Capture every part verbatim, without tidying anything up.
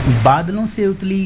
बादलों से उतली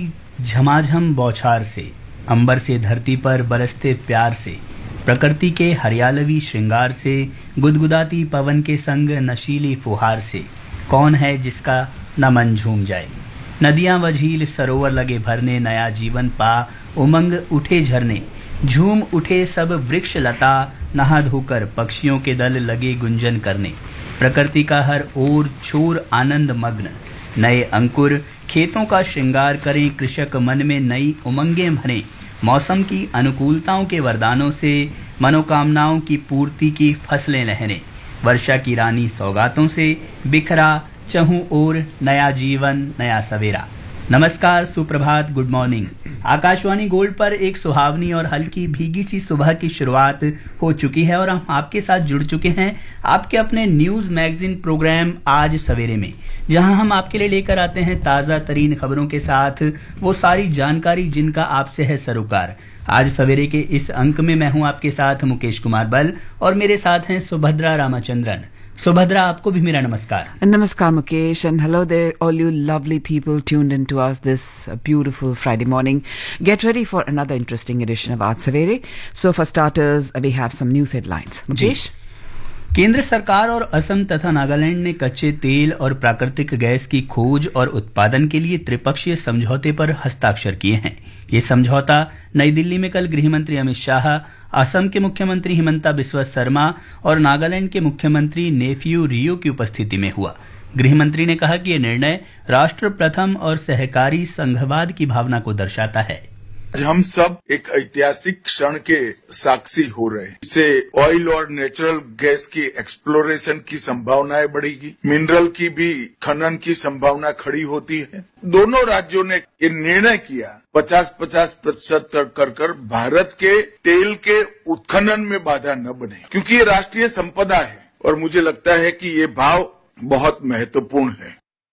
झमाझम बौछार से, अंबर से धरती पर बरसते प्यार से, प्रकृति के हरियालवी श्रृंगार से, गुदगुदाती पवन के संग नशीली फुहार से, कौन है जिसका न मन झूम जाए। नदियां व झील सरोवर लगे भरने, नया जीवन पा उमंग उठे झरने, झूम उठे सब वृक्ष लता, नहा धोकर पक्षियों के दल लगे गुंजन करने। प्रकृति का हर ओर छोर आनंद मग्न, नए अंकुर खेतों का श्रृंगार करें, कृषक मन में नई उमंगें भरें। मौसम की अनुकूलताओं के वरदानों से मनोकामनाओं की पूर्ति की फसलें लहरें। वर्षा की रानी सौगातों से बिखरा चहुं ओर नया जीवन, नया सवेरा। नमस्कार, सुप्रभात, गुड मॉर्निंग। आकाशवाणी गोल्ड पर एक सुहावनी और हल्की भीगी सी सुबह की शुरुआत हो चुकी है और हम आपके साथ जुड़ चुके हैं आपके अपने न्यूज मैगजीन प्रोग्राम आज सवेरे में, जहां हम आपके लिए लेकर आते हैं ताज़ा तरीन खबरों के साथ वो सारी जानकारी जिनका आपसे है सरोकार। आज सवेरे के इस अंक में मैं हूं आपके साथ मुकेश कुमार बल और मेरे साथ हैं सुभद्रा रामचंद्रन। सुभद्रा, आपको भी मेरा नमस्कार। Namaskar Mukesh, and hello there all you lovely people tuned in to us this uh, beautiful Friday morning. Get ready for another interesting edition of Aaj Savere. So for starters, we have some news headlines. Mukesh? केंद्र सरकार और असम तथा नागालैंड ने कच्चे तेल और प्राकृतिक gas की खोज और उत्पादन के लिए त्रिपक्षीय समझौते पर हस्ताक्षर किए हैं। ये समझौता नई दिल्ली में कल गृहमंत्री अमित शाह, असम के मुख्यमंत्री हिमंता बिस्वा शर्मा और नागालैंड के मुख्यमंत्री नेफ्यू रियो की उपस्थिति में हुआ। गृहमंत्री ने कहा कि यह निर्णय राष्ट्र प्रथम और सहकारी संघवाद की भावना को दर्शाता है। हम सब एक ऐतिहासिक क्षण के साक्षी हो रहे हैं। इससे ऑयल और नेचुरल गैस की एक्सप्लोरेशन की संभावनाएं बढ़ेगी, मिनरल की भी खनन की संभावना खड़ी होती है। दोनों राज्यों ने ये निर्णय किया पचास पचास प्रतिशत तक कर कर भारत के तेल के उत्खनन में बाधा न बने, क्योंकि ये राष्ट्रीय संपदा है और मुझे लगता है कि ये भाव बहुत महत्वपूर्ण है।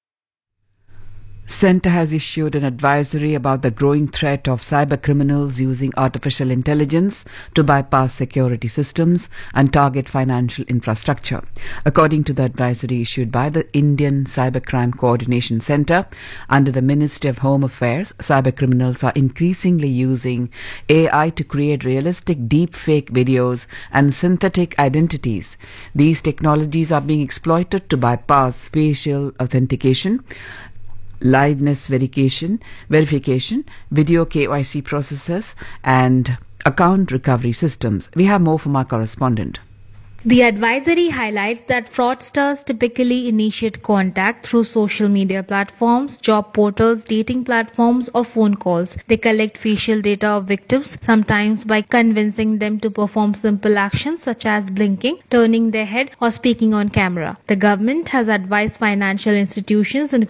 Centre has issued an advisory about the growing threat of cyber criminals using artificial intelligence to bypass security systems and target financial infrastructure. According to the advisory issued by the Indian Cybercrime Coordination Centre under the Ministry of Home Affairs, cyber criminals are increasingly using A I to create realistic deepfake videos and synthetic identities. These technologies are being exploited to bypass facial authentication, liveness verification, verification, video K Y C processes, and account recovery systems. We have more from our correspondent. The advisory highlights that fraudsters typically initiate contact through social media platforms, job portals, dating platforms, or phone calls. They collect facial data of victims, sometimes by convincing them to perform simple actions such as blinking, turning their head, or speaking on camera. The government has advised financial institutions,